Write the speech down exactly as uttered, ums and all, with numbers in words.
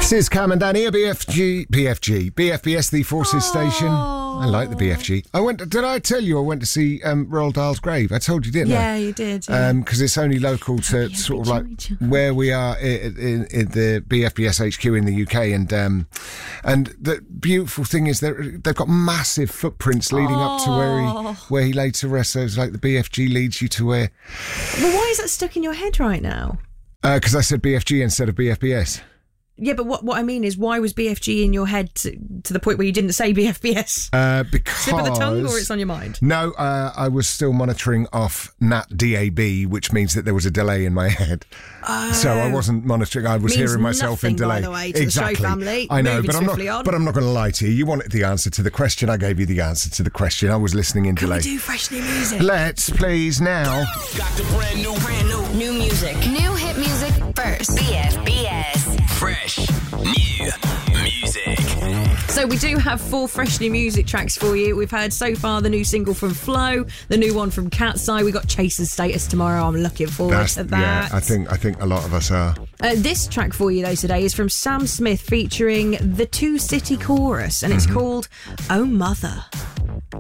This is Cam and Danny, a B F G, B F G, B F B S, the Forces oh. station. I like the B F G. I went. Did I tell you I went to see um, Roald Dahl's grave? I told you, didn't yeah, I? Yeah, you did. Because yeah. um, it's only local to yeah, sort of like where we are in, in, in the B F B S H Q in the U K, and um, and the beautiful thing is that they've got massive footprints leading oh. up to where he where he laid to rest. So it's like the B F G leads you to where. Well, why is that stuck in your head right now? Because uh, I said B F G instead of B F B S. Yeah, but what, what I mean is, why was B F G in your head to, to the point where you didn't say B F B S? Uh, because... Slip of the tongue, or it's on your mind? No, uh, I was still monitoring off N A T D A B, which means that there was a delay in my head. Oh. So I wasn't monitoring, I was means hearing myself nothing, in delay. By the way, to exactly. the show family. I know, Moving but I'm, not, on. but I'm not going to lie to you. You wanted the answer to the question. I gave you the answer to the question. I was listening in Can delay. Can we do fresh new music? Let's, please, now. Got the brand new, brand new, new music. New hit music first. B F B S. Fresh new music. So we do have four fresh new music tracks for you. We've heard so far the new single from Flo, the new one from Cat's Eye. We got Chaser's Status tomorrow. I'm looking forward That's, to that. Yeah, I think I think a lot of us are. Uh, this track for you though today is from Sam Smith featuring the Two City Chorus, and it's mm-hmm. called Oh Mother.